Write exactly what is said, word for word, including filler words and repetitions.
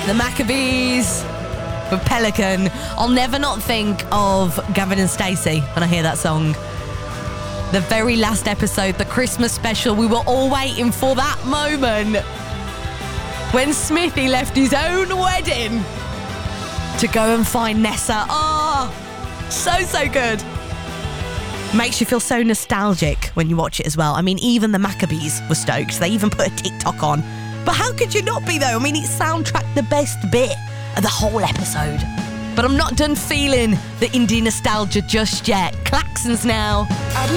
The Maccabees with Pelican. I'll never not think of Gavin and Stacey when I hear that song. The very last episode, the Christmas special, we were all waiting for that moment when Smithy left his own wedding to go and find Nessa. Oh, so, so good. Makes you feel so nostalgic when you watch it as well. I mean, even the Maccabees were stoked. They even put a TikTok on. But how could you not be, though? I mean, it soundtracked the best bit of the whole episode. But I'm not done feeling the indie nostalgia just yet. Klaxons now.